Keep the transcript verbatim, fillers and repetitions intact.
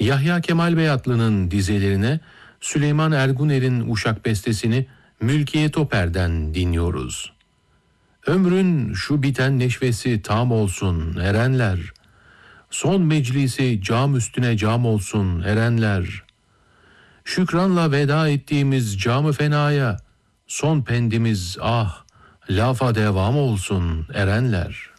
Yahya Kemal Beyatlı'nın dizelerine Süleyman Erguner'in uşak bestesini Mülkiye Toper'den dinliyoruz. Ömrün şu biten neşvesi tam olsun erenler, son meclisi cam üstüne cam olsun erenler, şükranla veda ettiğimiz cam-ı fenaya, son pendimiz ah, lafa devam olsun erenler.